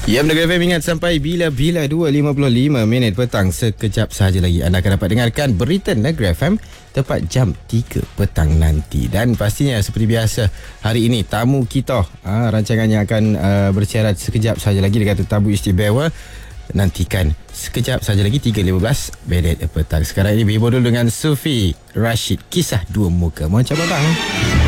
Ya, Negeri FM ingat sampai bila-bila 2.55 minit petang. Sekejap sahaja lagi anda akan dapat dengarkan berita Negeri FM tepat jam 3 petang nanti. Dan pastinya seperti biasa, hari ini tamu kita rancangannya akan bersiarat sekejap sahaja lagi. Dia kata tamu istimewa. Nantikan sekejap sahaja lagi 3.15 minit petang. Sekarang ini berhibur dulu dengan Sufi Rashid, Kisah Dua Muka. Mohon cabut bang.